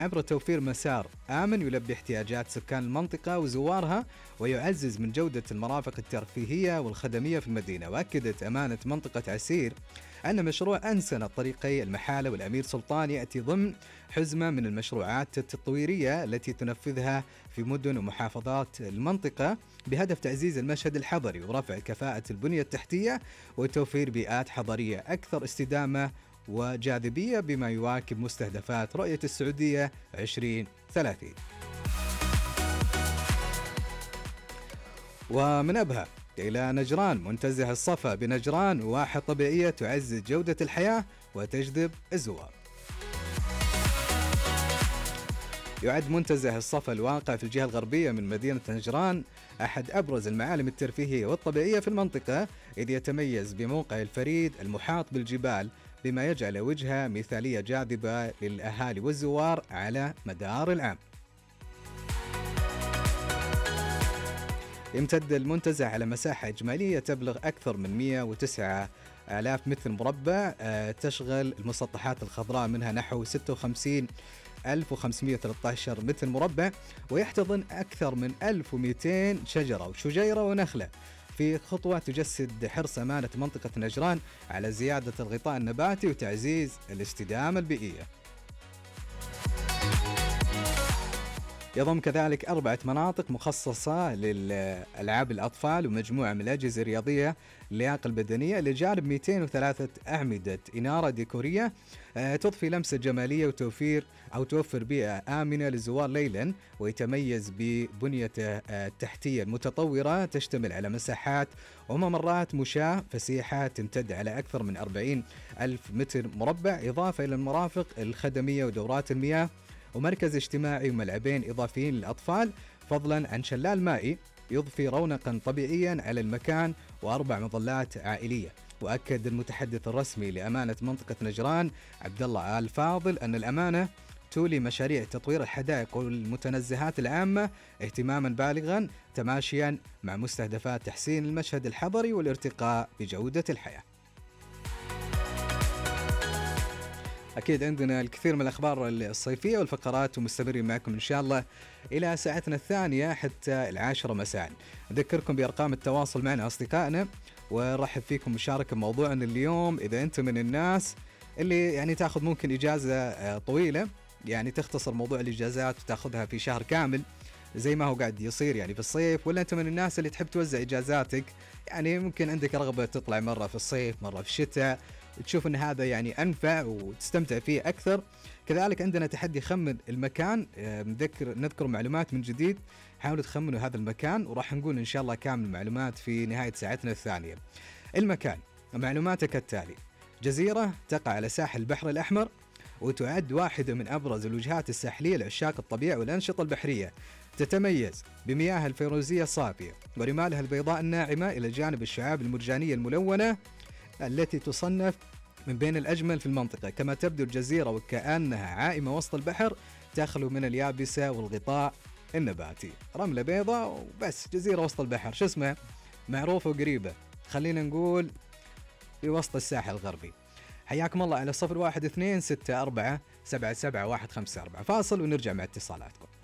عبر توفير مسار آمن يلبي احتياجات سكان المنطقة وزوارها ويعزز من جودة المرافق الترفيهية والخدمية في المدينة. وأكدت أمانة منطقة عسير أن مشروع أنسنة طريقي المحالة والأمير سلطان يأتي ضمن حزمة من المشروعات التطويرية التي تنفذها في مدن ومحافظات المنطقة بهدف تعزيز المشهد الحضري ورفع كفاءة البنية التحتية وتوفير بيئات حضرية أكثر استدامة وجاذبية بما يواكب مستهدفات رؤية السعودية 2030. ومن أبها إلى نجران، منتزه الصفا بنجران واحة طبيعية تعزز جودة الحياة وتجذب الزوار. يعد منتزه الصفا الواقع في الجهة الغربية من مدينة نجران أحد أبرز المعالم الترفيهية والطبيعية في المنطقة، إذ يتميز بموقع الفريد المحاط بالجبال بما يجعل وجهة مثالية جاذبة للأهالي والزوار على مدار العام. يمتد المنتزه على مساحة إجمالية تبلغ أكثر من 109 آلاف متر مربع، تشغل المسطحات الخضراء منها نحو 56,513 متر مربع، ويحتضن أكثر من 1200 شجرة وشجيرة ونخلة، في خطوة تجسد حرص أمانة منطقة نجران على زيادة الغطاء النباتي وتعزيز الاستدامة البيئية. يضم كذلك 4 مناطق مخصصة للألعاب الأطفال ومجموعة من الأجهزة الرياضية للياقة البدنية، لجانب 203 أعمدة إنارة ديكورية تضفي لمسة جمالية توفر بيئة آمنة للزوار ليلا. ويتميز ببنيته التحتية المتطورة تشتمل على مساحات وممرات مشاة فسيحة تمتد على أكثر من 40 ألف متر مربع، إضافة إلى المرافق الخدمية ودورات المياه ومركز اجتماعي وملعبين إضافيين للأطفال، فضلا عن شلال مائي يضفي رونقا طبيعيا على المكان و4 مظلات عائلية. وأكد المتحدث الرسمي لأمانة منطقة نجران عبد الله آل فاضل أن الأمانة تولي مشاريع تطوير الحدائق والمتنزهات العامة اهتماما بالغا تماشيا مع مستهدفات تحسين المشهد الحضري والارتقاء بجودة الحياة. أكيد عندنا الكثير من الأخبار الصيفية والفقرات، ومستمرين معكم إن شاء الله إلى ساعتنا الثانية حتى 10 مساء. أذكركم بأرقام التواصل معنا أصدقائنا، ورحب فيكم مشاركة موضوعنا اليوم. إذا أنت من الناس اللي يعني تأخذ ممكن إجازة طويلة، يعني تختصر موضوع الإجازات وتأخذها في شهر كامل زي ما هو قاعد يصير يعني في الصيف، ولا أنت من الناس اللي تحب توزع إجازاتك، يعني ممكن عندك رغبة تطلع مرة في الصيف مرة في الشتاء، تشوف ان هذا يعني انفع وتستمتع فيه اكثر. كذلك عندنا تحدي خمن المكان، نذكر معلومات من جديد، حاولوا تخمنوا هذا المكان وراح نقول ان شاء الله كامل المعلومات في نهاية ساعتنا الثانية. المكان معلوماتك كالتالي: جزيرة تقع على ساحل البحر الأحمر، وتعد واحدة من أبرز الوجهات الساحلية لعشاق الطبيعة والأنشطة البحرية، تتميز بمياه الفيروزية الصافية ورمالها البيضاء الناعمة إلى جانب الشعاب المرجانية الملونة التي تصنف من بين الأجمل في المنطقة. كما تبدو الجزيرة وكأنها عائمة وسط البحر، تخلو من اليابسة والغطاء النباتي. رملة بيضاء وبس، جزيرة وسط البحر، شو اسمها؟ معروفة وقريبة، خلينا نقول في وسط الساحل الغربي. حياكم الله على 0126477154. فاصل ونرجع مع اتصالاتكم.